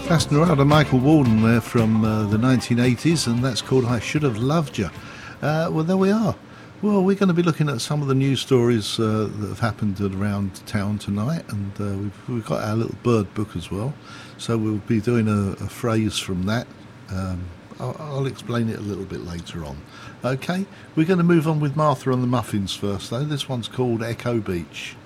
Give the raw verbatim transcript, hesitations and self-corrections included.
That's Narada Michael Walden there from uh, the nineteen eighties, and that's called I Should Have Loved You. Uh, well, there we are. Well, we're going to be looking at some of the news stories uh, that have happened around town tonight, and uh, we've, we've got our little bird book as well. So we'll be doing a, a phrase from that. Um, I'll, I'll explain it a little bit later on. Okay, we're going to move on with Martha and the Muffins first, though. This one's called Echo Beach.